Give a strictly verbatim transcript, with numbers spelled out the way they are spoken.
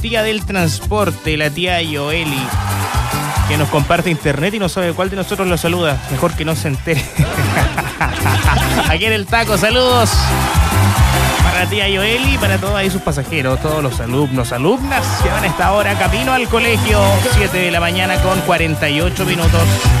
tía del transporte, la tía Yoeli, que nos comparte internet y no sabe cuál de nosotros lo saluda. Mejor que no se entere. Aquí en el taco, saludos para la tía Yoeli y para todos ahí sus pasajeros, todos los alumnos, alumnas que van a esta hora camino al colegio. siete de la mañana con cuarenta y ocho minutos.